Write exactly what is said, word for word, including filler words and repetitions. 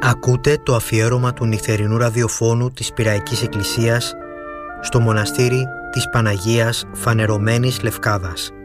Ακούτε το αφιέρωμα του νυχτερινού ραδιοφώνου της Πειραϊκής Εκκλησίας στο μοναστήρι της Παναγίας Φανερωμένης Λευκάδας.